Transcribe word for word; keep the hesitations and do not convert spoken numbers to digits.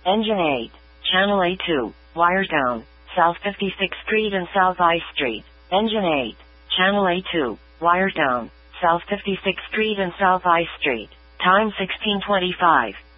Engine eight. Channel A two. Wires down. South fifty-sixth Street and South I Street. Engine eight. Channel A two. Wires down. South fifty-sixth Street and South I Street. Time sixteen twenty-five.